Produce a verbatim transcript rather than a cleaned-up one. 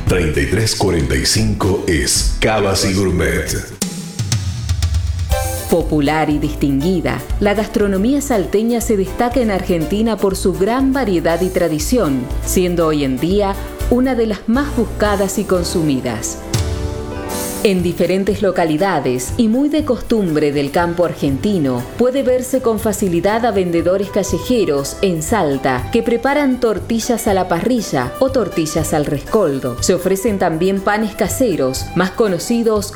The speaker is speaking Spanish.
treinta y tres cuarenta y cinco es Cavas y Gourmet. Popular y distinguida, la gastronomía salteña se destaca en Argentina por su gran variedad y tradición, siendo hoy en día una de las más buscadas y consumidas. En diferentes localidades y muy de costumbre del campo argentino, puede verse con facilidad a vendedores callejeros en Salta que preparan tortillas a la parrilla o tortillas al rescoldo. Se ofrecen también panes caseros, más conocidos